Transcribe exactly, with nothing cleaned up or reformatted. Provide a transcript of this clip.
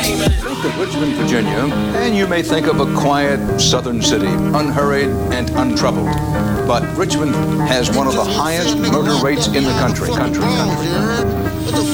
Think of Richmond, Virginia, and you may think of a quiet southern city, unhurried and untroubled. But Richmond has one of the highest murder rates in the country. country, country.